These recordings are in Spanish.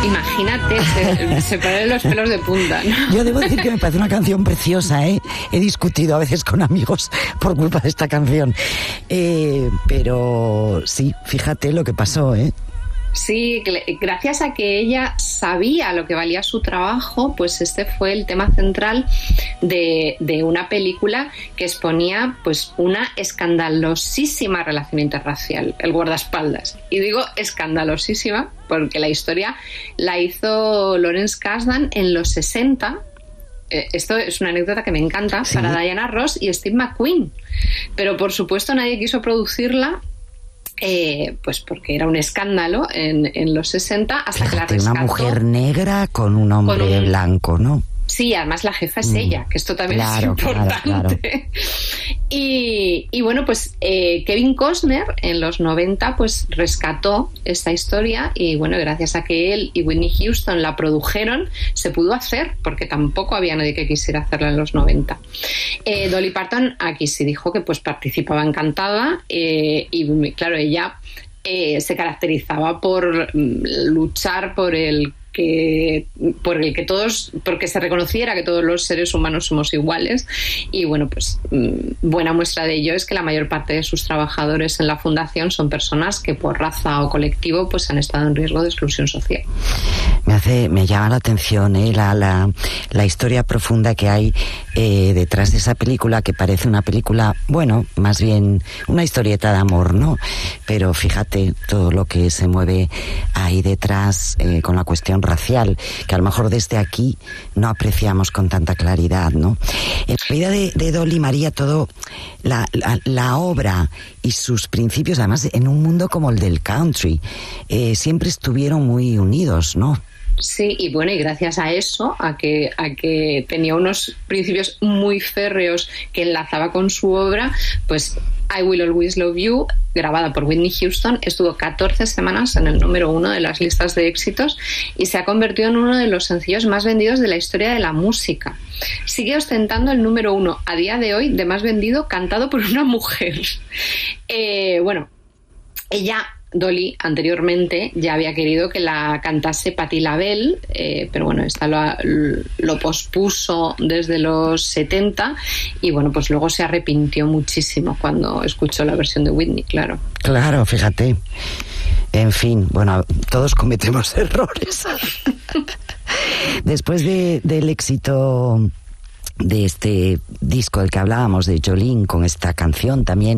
Imagínate, se ponen los pelos de punta, ¿no? Yo debo decir que me parece una canción preciosa, ¿eh? He discutido a veces con amigos por culpa de esta canción. Pero sí, fíjate lo que pasó, ¿eh? Sí, gracias a que ella sabía lo que valía su trabajo, pues este fue el tema central de una película que exponía pues una escandalosísima relación interracial, el guardaespaldas. Y digo escandalosísima porque la historia la hizo Lawrence Kasdan en los 60. Esto es una anécdota que me encanta, ¿sí? Para Diana Ross y Steve McQueen. Pero por supuesto nadie quiso producirla. Pues porque era un escándalo en los 60 hasta Fíjate, que la rescató. Una mujer negra con un hombre blanco, ¿no? Sí, además la jefa es ella, que esto también es importante. Claro. Y bueno, pues Kevin Costner en los 90 pues rescató esta historia y bueno, gracias a que él y Whitney Houston la produjeron, se pudo hacer, porque tampoco había nadie que quisiera hacerla en los 90. Dolly Parton aquí sí dijo que pues participaba encantada y claro, ella se caracterizaba por luchar por el que todos, porque se reconociera que todos los seres humanos somos iguales y bueno, pues buena muestra de ello es que la mayor parte de sus trabajadores en la fundación son personas que por raza o colectivo pues han estado en riesgo de exclusión social. Me llama la atención la historia profunda que hay detrás de esa película, que parece una película, bueno, más bien una historieta de amor, ¿no? Pero fíjate todo lo que se mueve ahí detrás con la cuestión racial, que a lo mejor desde aquí no apreciamos con tanta claridad, ¿no? En la vida de Dolly María, todo la obra y sus principios, además en un mundo como el del country, siempre estuvieron muy unidos, ¿no? Sí, y bueno, y gracias a eso, a que tenía unos principios muy férreos que enlazaba con su obra, pues I Will Always Love You, grabada por Whitney Houston, estuvo 14 semanas en el número 1 de las listas de éxitos y se ha convertido en uno de los sencillos más vendidos de la historia de la música. Sigue ostentando el número 1 a día de hoy de más vendido cantado por una mujer. Bueno, ella... Dolly anteriormente ya había querido que la cantase Patti LaBelle, pero bueno, esta lo pospuso desde los 70 y bueno, pues luego se arrepintió muchísimo cuando escuchó la versión de Whitney, claro. Claro, fíjate. En fin, bueno, todos cometemos errores. Después del éxito de este disco del que hablábamos, de Jolene, con esta canción también,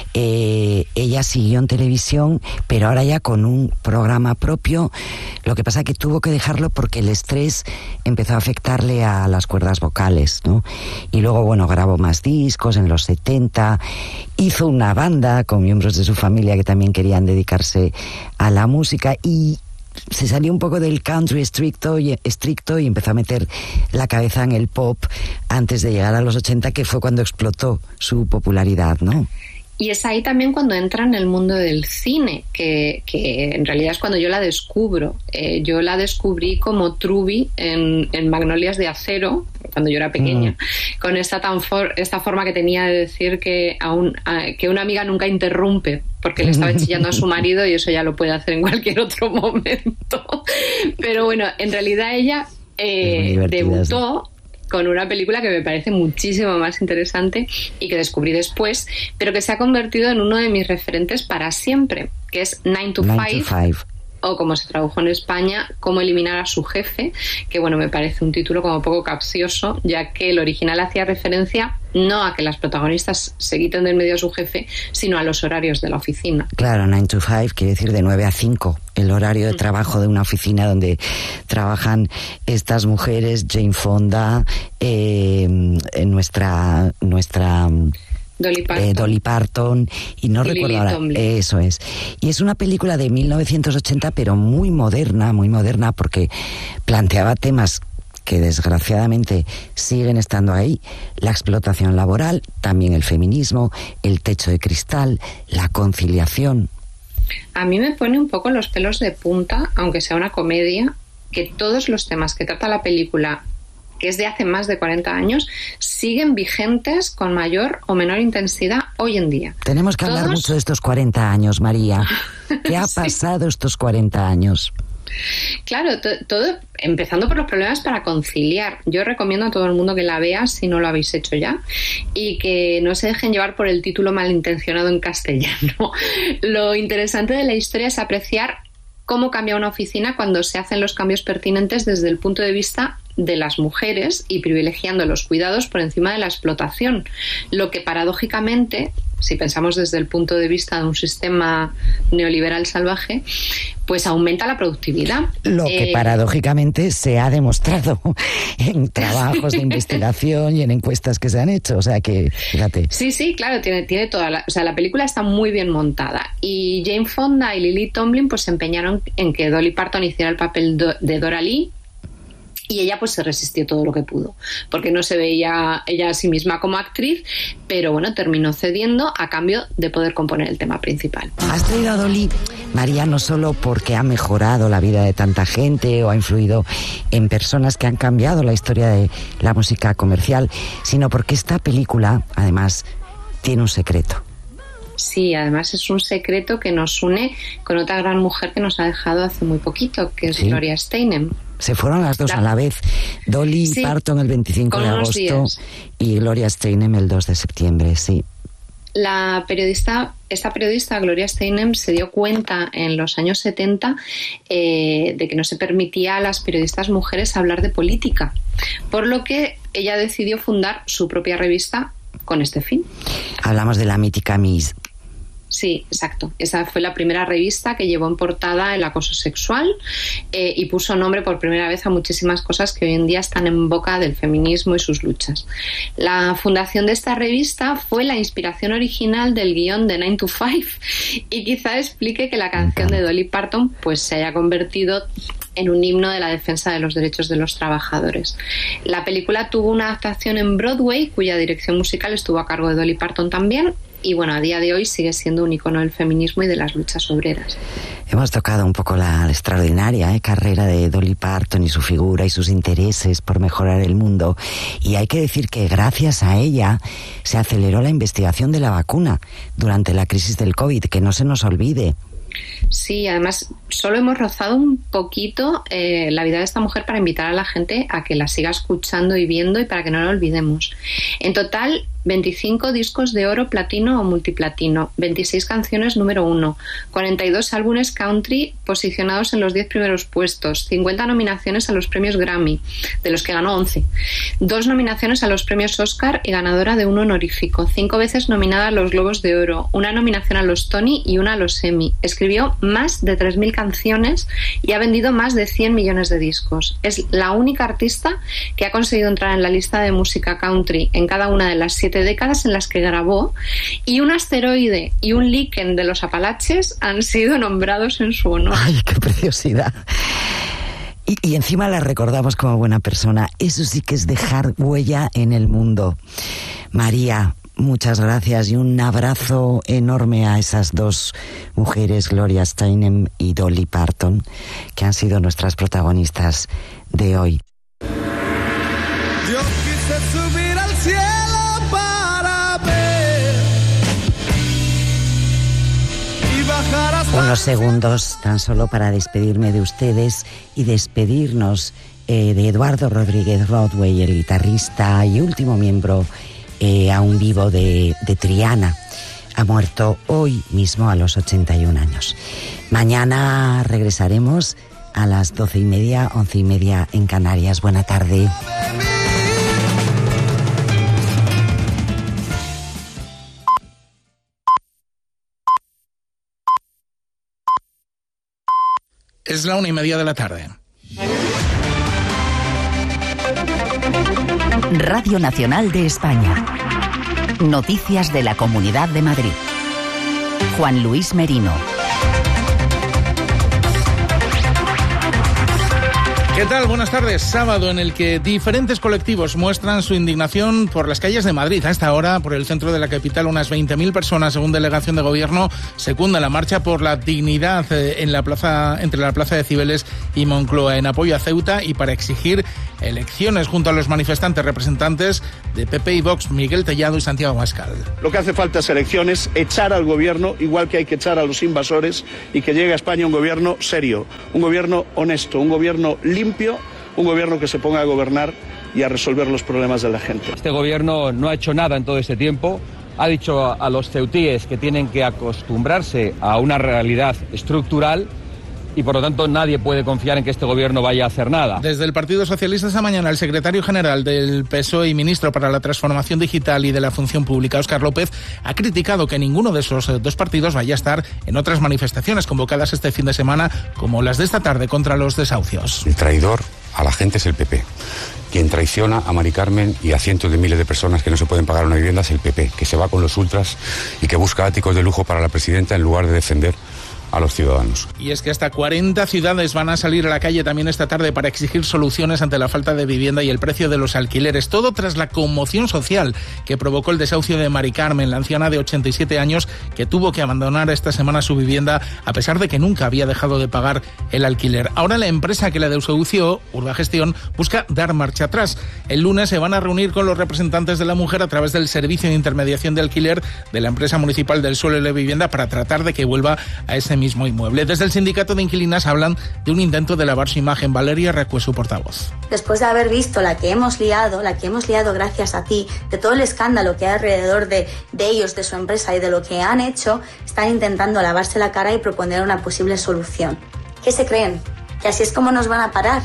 ella siguió en televisión, pero ahora ya con un programa propio. Lo que pasa es que tuvo que dejarlo porque el estrés empezó a afectarle a las cuerdas vocales, ¿no? Y luego, bueno, grabó más discos en los 70, hizo una banda con miembros de su familia que también querían dedicarse a la música y se salió un poco del country estricto y empezó a meter la cabeza en el pop antes de llegar a los 80, que fue cuando explotó su popularidad, ¿no? Y es ahí también cuando entra en el mundo del cine, que en realidad es cuando yo la descubro. Yo la descubrí como Truby en Magnolias de Acero, cuando yo era pequeña, con esta forma que tenía de decir que una amiga nunca interrumpe, porque le estaba chillando a su marido y eso ya lo puede hacer en cualquier otro momento. Pero bueno, en realidad ella debutó con una película que me parece muchísimo más interesante y que descubrí después, pero que se ha convertido en uno de mis referentes para siempre, que es 9 to 5, o como se tradujo en España, Cómo eliminar a su jefe, que bueno, me parece un título como poco capcioso, ya que el original hacía referencia no a que las protagonistas se quiten del medio a su jefe, sino a los horarios de la oficina. Claro, 9 to 5 quiere decir de 9 a 5, el horario de trabajo de una oficina donde trabajan estas mujeres, Jane Fonda, nuestra Dolly Parton y no recuerdo ahora, eso es. Y es una película de 1980, pero muy moderna porque planteaba temas que desgraciadamente siguen estando ahí: la explotación laboral, también el feminismo, el techo de cristal, la conciliación. A mí me pone un poco los pelos de punta, aunque sea una comedia, que todos los temas que trata la película, que es de hace más de 40 años, siguen vigentes con mayor o menor intensidad hoy en día. Tenemos que hablar mucho de estos 40 años, María. ¿Qué ha pasado estos 40 años? Claro, todo empezando por los problemas para conciliar. Yo recomiendo a todo el mundo que la vea si no lo habéis hecho ya y que no se dejen llevar por el título malintencionado en castellano. Lo interesante de la historia es apreciar cómo cambia una oficina cuando se hacen los cambios pertinentes desde el punto de vista de las mujeres y privilegiando los cuidados por encima de la explotación, lo que paradójicamente, si pensamos desde el punto de vista de un sistema neoliberal salvaje, pues aumenta la productividad. Lo que paradójicamente se ha demostrado en trabajos de investigación y en encuestas que se han hecho, o sea que, fíjate. Sí, claro, tiene toda la película está muy bien montada y Jane Fonda y Lily Tomlin pues se empeñaron en que Dolly Parton hiciera el papel de Dora Lee. Y ella pues se resistió todo lo que pudo, porque no se veía ella a sí misma como actriz, pero bueno, terminó cediendo a cambio de poder componer el tema principal. Has traído a Dolly, María, no solo porque ha mejorado la vida de tanta gente o ha influido en personas que han cambiado la historia de la música comercial, sino porque esta película, además, tiene un secreto. Sí, además es un secreto que nos une con otra gran mujer que nos ha dejado hace muy poquito, que es Gloria Steinem. Se fueron las dos a la vez. Dolly Parton el 25 de agosto y Gloria Steinem el 2 de septiembre, sí. Esta periodista, Gloria Steinem, se dio cuenta en los años 70 de que no se permitía a las periodistas mujeres hablar de política, por lo que ella decidió fundar su propia revista con este fin. Hablamos de la mítica Miss. Sí, exacto. Esa fue la primera revista que llevó en portada el acoso sexual y puso nombre por primera vez a muchísimas cosas que hoy en día están en boca del feminismo y sus luchas. La fundación de esta revista fue la inspiración original del guión de 9 to 5 y quizá explique que la canción de Dolly Parton pues se haya convertido en un himno de la defensa de los derechos de los trabajadores. La película tuvo una adaptación en Broadway, cuya dirección musical estuvo a cargo de Dolly Parton también, y bueno, a día de hoy sigue siendo un icono del feminismo y de las luchas obreras. Hemos tocado un poco la extraordinaria carrera de Dolly Parton y su figura y sus intereses por mejorar el mundo. Y hay que decir que gracias a ella se aceleró la investigación de la vacuna durante la crisis del COVID, que no se nos olvide. Sí, además solo hemos rozado un poquito la vida de esta mujer para invitar a la gente a que la siga escuchando y viendo y para que no la olvidemos. En total, 25 discos de oro, platino o multiplatino, 26 canciones número 1, 42 álbumes country posicionados en los 10 primeros puestos, 50 nominaciones a los premios Grammy, de los que ganó 11, 2 nominaciones a los premios Oscar y ganadora de un honorífico, 5 veces nominada a los Globos de Oro, una nominación a los Tony y una a los Emmy. Escribió más de 3.000 canciones y ha vendido más de 100 millones de discos. Es la única artista que ha conseguido entrar en la lista de música country en cada una de las 7 décadas en las que grabó, y un asteroide y un líquen de los Apalaches han sido nombrados en su honor. ¡Ay, qué preciosidad! Y encima la recordamos como buena persona. Eso sí que es dejar huella en el mundo. María, muchas gracias y un abrazo enorme a esas dos mujeres, Gloria Steinem y Dolly Parton, que han sido nuestras protagonistas de hoy. Yo quise subir al cielo para ver y bajar hasta... Unos segundos tan solo para despedirme de ustedes y despedirnos de Eduardo Rodríguez Broadway, el guitarrista y último miembro aún vivo de Triana. Ha muerto hoy mismo a los 81 años. Mañana regresaremos a las 12:30, 11:30 en Canarias. Buena tarde. Es la 1:30 de la tarde. Radio Nacional de España. Noticias de la Comunidad de Madrid. Juan Luis Merino. ¿Qué tal? Buenas tardes. Sábado en el que diferentes colectivos muestran su indignación por las calles de Madrid. A esta hora, por el centro de la capital, unas 20.000 personas, según delegación de gobierno, secundan la marcha por la dignidad en la plaza, entre la plaza de Cibeles y Moncloa, en apoyo a Ceuta y para exigir elecciones junto a los manifestantes representantes de PP y Vox, Miguel Tellado y Santiago Abascal. Lo que hace falta es elecciones, echar al gobierno, igual que hay que echar a los invasores, y que llegue a España un gobierno serio, un gobierno honesto, un gobierno limpio, un gobierno que se ponga a gobernar y a resolver los problemas de la gente. Este gobierno no ha hecho nada en todo este tiempo. Ha dicho a los ceutíes que tienen que acostumbrarse a una realidad estructural y por lo tanto nadie puede confiar en que este gobierno vaya a hacer nada. Desde el Partido Socialista esta mañana el secretario general del PSOE y ministro para la Transformación Digital y de la Función Pública, Óscar López, ha criticado que ninguno de esos dos partidos vaya a estar en otras manifestaciones convocadas este fin de semana, como las de esta tarde contra los desahucios. El traidor a la gente es el PP. Quien traiciona a Mari Carmen y a cientos de miles de personas que no se pueden pagar una vivienda es el PP, que se va con los ultras y que busca áticos de lujo para la presidenta en lugar de defender a los ciudadanos. Y es que hasta 40 ciudades van a salir a la calle también esta tarde para exigir soluciones ante la falta de vivienda y el precio de los alquileres. Todo tras la conmoción social que provocó el desahucio de Mari Carmen, la anciana de 87 años que tuvo que abandonar esta semana su vivienda a pesar de que nunca había dejado de pagar el alquiler. Ahora la empresa que la desahució, Urbagestión, busca dar marcha atrás. El lunes se van a reunir con los representantes de la mujer a través del servicio de intermediación de alquiler de la empresa municipal del suelo y la vivienda para tratar de que vuelva a ese mismo inmueble. Desde el sindicato de inquilinas hablan de un intento de lavar su imagen. Valeria Recue, su portavoz. Después de haber visto la que hemos liado gracias a ti, de todo el escándalo que hay alrededor de ellos, de su empresa y de lo que han hecho, están intentando lavarse la cara y proponer una posible solución. ¿Qué se creen? ¿Que así es como nos van a parar?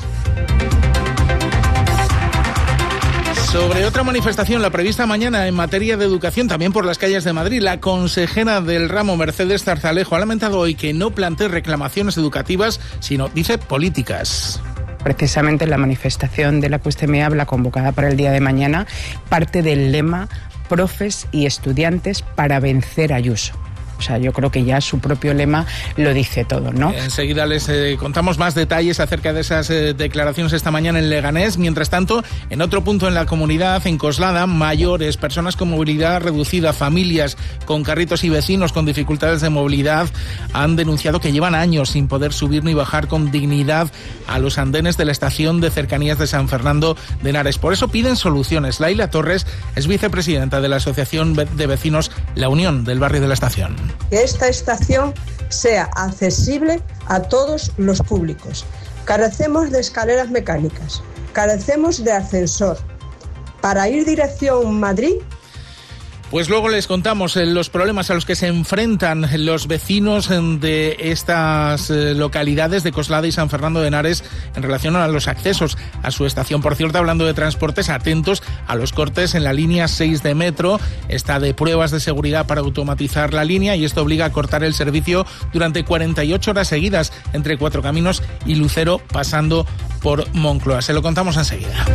Sobre otra manifestación, la prevista mañana en materia de educación, también por las calles de Madrid, la consejera del ramo, Mercedes Zarzalejo, ha lamentado hoy que no plantee reclamaciones educativas, sino, dice, políticas. Precisamente la manifestación de la que usted me habla, convocada para el día de mañana, parte del lema Profes y estudiantes para vencer a Ayuso. O sea, yo creo que ya su propio lema lo dice todo, ¿no? Enseguida les contamos más detalles acerca de esas declaraciones esta mañana en Leganés. Mientras tanto, en otro punto en la comunidad, en Coslada, mayores, personas con movilidad reducida, familias con carritos y vecinos con dificultades de movilidad han denunciado que llevan años sin poder subir ni bajar con dignidad a los andenes de la estación de cercanías de San Fernando de Henares. Por eso piden soluciones. Laila Torres es vicepresidenta de la Asociación de Vecinos La Unión del barrio de la estación. Que esta estación sea accesible a todos los públicos. Carecemos de escaleras mecánicas, carecemos de ascensor. Para ir dirección Madrid. Pues luego les contamos los problemas a los que se enfrentan los vecinos de estas localidades de Coslada y San Fernando de Henares en relación a los accesos a su estación. Por cierto, hablando de transportes, atentos a los cortes en la línea 6 de metro. Está de pruebas de seguridad para automatizar la línea y esto obliga a cortar el servicio durante 48 horas seguidas entre Cuatro Caminos y Lucero, pasando por Moncloa. Se lo contamos enseguida.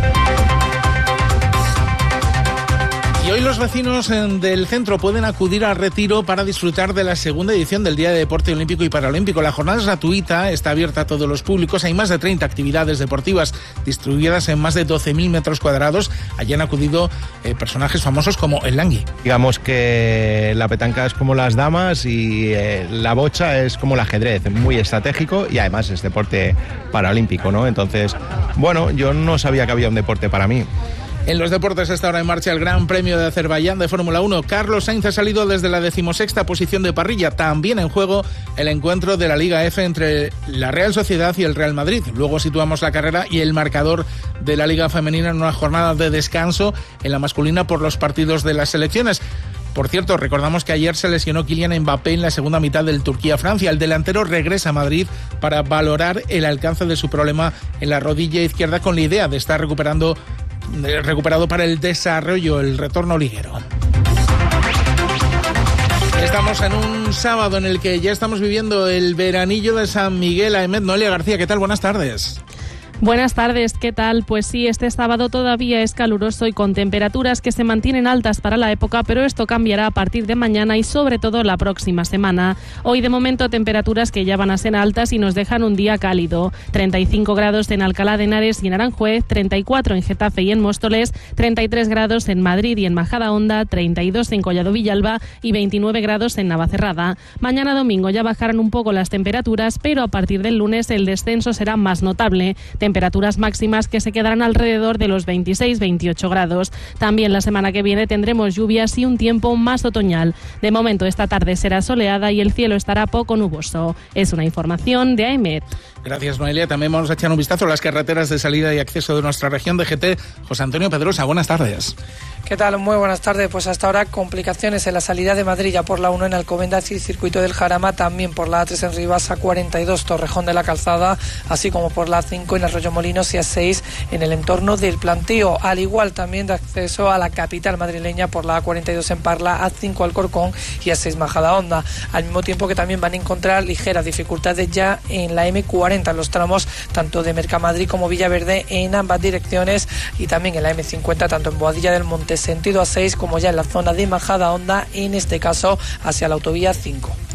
Y hoy los vecinos del centro pueden acudir al Retiro para disfrutar de la segunda edición del Día de Deporte Olímpico y Paralímpico. La jornada es gratuita, está abierta a todos los públicos. Hay más de 30 actividades deportivas distribuidas en más de 12.000 metros cuadrados. Allí han acudido personajes famosos como el Langui. Digamos que la petanca es como las damas y la bocha es como el ajedrez, muy estratégico y además es deporte paralímpico, ¿no? Entonces, bueno, yo no sabía que había un deporte para mí. En los deportes está ahora en marcha el Gran Premio de Azerbaiyán de Fórmula 1. Carlos Sainz ha salido desde la 16ª posición de parrilla. También en juego el encuentro de la Liga F entre la Real Sociedad y el Real Madrid. Luego situamos la carrera y el marcador de la Liga Femenina en una jornada de descanso en la masculina por los partidos de las selecciones. Por cierto, recordamos que ayer se lesionó Kylian Mbappé en la segunda mitad del Turquía-Francia. El delantero regresa a Madrid para valorar el alcance de su problema en la rodilla izquierda con la idea de estar recuperado para el desarrollo, el retorno liguero. Estamos en un sábado en el que ya estamos viviendo el veranillo de San Miguel. Noelia García, ¿qué tal? Buenas tardes. Buenas tardes, ¿qué tal? Pues sí, este sábado todavía es caluroso y con temperaturas que se mantienen altas para la época, pero esto cambiará a partir de mañana y sobre todo la próxima semana. Hoy de momento temperaturas que ya van a ser altas y nos dejan un día cálido. 35 grados en Alcalá de Henares y en Aranjuez, 34 en Getafe y en Móstoles, 33 grados en Madrid y en Majadahonda, 32 en Collado Villalba y 29 grados en Navacerrada. Mañana domingo ya bajarán un poco las temperaturas, pero a partir del lunes el descenso será más notable. Temperaturas máximas que se quedarán alrededor de los 26-28 grados. También la semana que viene tendremos lluvias y un tiempo más otoñal. De momento esta tarde será soleada y el cielo estará poco nuboso. Es una información de AEMET. Gracias, Noelia. También vamos a echar un vistazo a las carreteras de salida y acceso de nuestra región de GT. José Antonio Pedrosa, buenas tardes. ¿Qué tal? Muy buenas tardes. Pues hasta ahora complicaciones en la salida de Madrid, ya por la 1 en Alcobendas y Circuito del Jarama, también por la A3 en Ribas, A42 Torrejón de la Calzada, así como por la A5 en Arroyomolinos y A6 en el entorno del Plantío, al igual también de acceso a la capital madrileña por la A42 en Parla, A5 Alcorcón y A6 Majadahonda, al mismo tiempo que también van a encontrar ligeras dificultades ya en la M40, en los tramos tanto de Mercamadrid como Villaverde en ambas direcciones, y también en la M50 tanto en Boadilla del Monte sentido A6 como ya en la zona de Majadahonda, en este caso hacia la autovía 5.